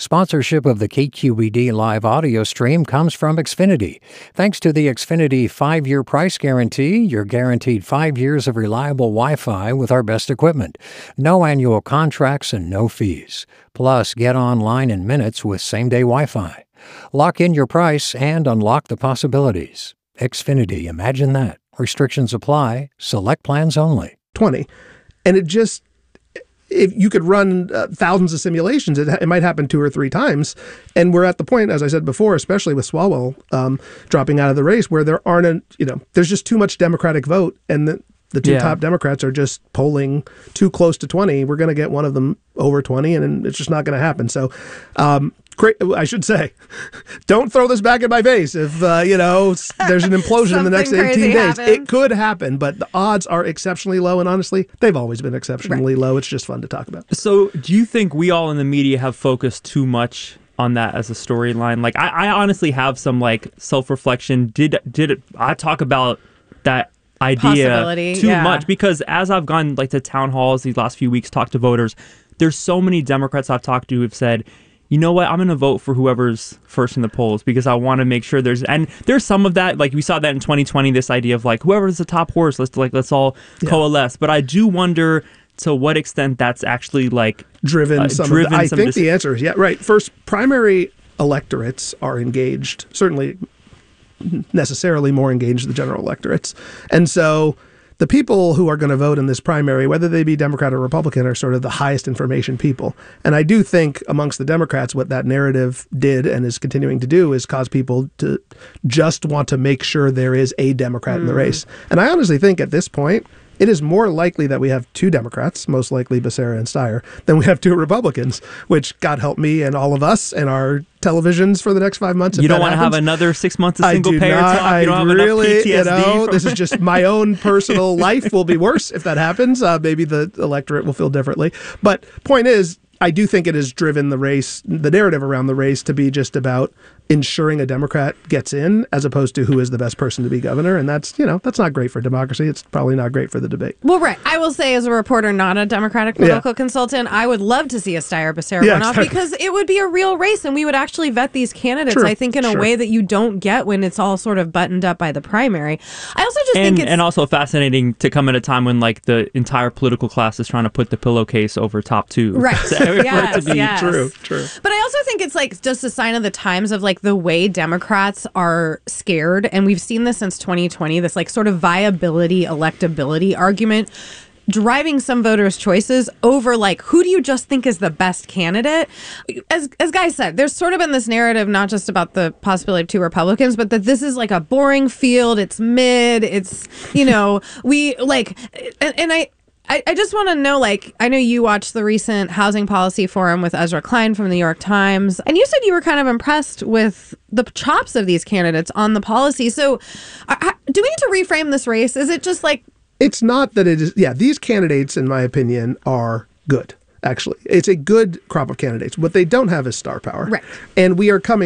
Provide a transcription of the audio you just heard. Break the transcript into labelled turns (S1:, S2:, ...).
S1: Sponsorship of the KQED live audio stream comes from Xfinity. Thanks to the Xfinity 5-year price guarantee, you're guaranteed 5 years of reliable Wi-Fi with our best equipment. No annual contracts and no fees. Plus, get online in minutes with same-day Wi-Fi. Lock in your price and unlock the possibilities. Xfinity, imagine that. Restrictions apply. Select plans only.
S2: 20. And it just... if you could run thousands of simulations, it might happen 2 or 3 times. And we're at the point, as I said before, especially with Swalwell dropping out of the race, where there aren't, there's just too much Democratic vote. And the two top Democrats are just polling too close to 20. We're going to get one of them over 20, and it's just not going to happen. So, I should say, don't throw this back in my face. If, there's an implosion in the next 18 days. It could happen, but the odds are exceptionally low. And honestly, they've always been exceptionally low. It's just fun to talk about.
S3: So do you think we all in the media have focused too much on that as a storyline? Like, I honestly have some, self-reflection. Did I talk about that idea too much? Because as I've gone, to town halls these last few weeks, talked to voters, there's so many Democrats I've talked to who have said, you know what, I'm going to vote for whoever's first in the polls because I want to make sure there's some of that, we saw that in 2020, this idea of whoever's the top horse, let's all coalesce. But I do wonder to what extent that's actually
S2: driven some of I think the answer is right. First, primary electorates are engaged, certainly necessarily more engaged than the general electorates. And so the people who are going to vote in this primary, whether they be Democrat or Republican, are sort of the highest information people. And I do think amongst the Democrats, what that narrative did and is continuing to do is cause people to just want to make sure there is a Democrat in the race. And I honestly think at this point, it is more likely that we have 2 Democrats, most likely Becerra and Steyer, than we have 2 Republicans, which, God help me and all of us and our televisions for the next 5 months.
S3: You don't want to have another 6 months of single-payer talk? You don't have enough PTSD?
S2: This is just my own personal life will be worse if that happens. Maybe the electorate will feel differently. But point is, I do think it has driven the race, the narrative around the race, to be just about ensuring a Democrat gets in as opposed to who is the best person to be governor. And that's not great for democracy. It's probably not great for the debate.
S4: Well, right. I will say, as a reporter, not a Democratic political consultant, I would love to see a Steyer-Becerra runoff because it would be a real race and we would actually vet these candidates, I think, in a way that you don't get when it's all sort of buttoned up by the primary. I also just think it's...
S3: And also fascinating to come at a time when, the entire political class is trying to put the pillowcase over top 2.
S4: Right.
S2: Yes. True.
S4: But I also think it's just a sign of the times of the way Democrats are scared, and we've seen this since 2020, this sort of viability, electability argument driving some voters' choices over who do you just think is the best candidate? As Guy said, there's sort of been this narrative not just about the possibility of 2 Republicans, but that this is a boring field, it's mid, it's I just want to know, I know you watched the recent Housing Policy Forum with Ezra Klein from the New York Times, and you said you were kind of impressed with the chops of these candidates on the policy. So do we need to reframe this race? Is it just
S2: It's not that it is... these candidates, in my opinion, are good, actually. It's a good crop of candidates. What they don't have is star power.
S4: Right.
S2: And we are coming